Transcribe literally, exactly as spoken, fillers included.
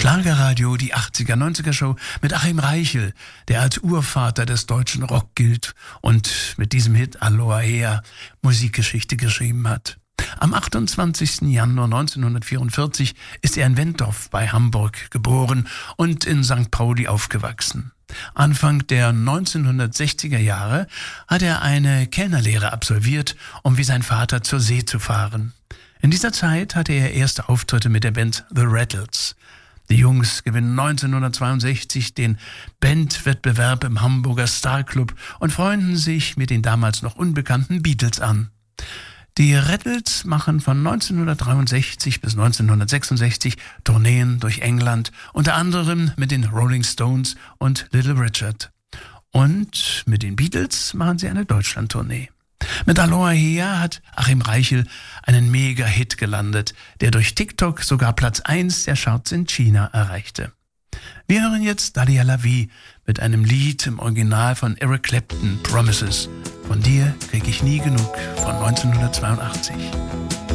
Schlagerradio, die achtziger, neunziger Show mit Achim Reichel, der als Urvater des deutschen Rock gilt und mit diesem Hit Aloha Hea Musikgeschichte geschrieben hat. Am achtundzwanzigsten Januar neunzehnhundertvierundvierzig ist er in Wentorf bei Hamburg geboren und in Sankt Pauli aufgewachsen. Anfang der neunzehnhundertsechziger Jahre hat er eine Kellnerlehre absolviert, um wie sein Vater zur See zu fahren. In dieser Zeit hatte er erste Auftritte mit der Band The Rattles. Die Jungs gewinnen neunzehnhundertzweiundsechzig den Bandwettbewerb im Hamburger Star Club und freunden sich mit den damals noch unbekannten Beatles an. Die Rattles machen von neunzehnhundertdreiundsechzig bis neunzehnhundertsechsundsechzig Tourneen durch England, unter anderem mit den Rolling Stones und Little Richard. Und mit den Beatles machen sie eine Deutschlandtournee. Mit Aloha Hea hat Achim Reichel einen Mega-Hit gelandet, der durch TikTok sogar Platz eins der Charts in China erreichte. Wir hören jetzt Dalia La Vie mit einem Lied im Original von Eric Clapton, Promises. Von dir krieg ich nie genug, von neunzehnhundertzweiundachtzig.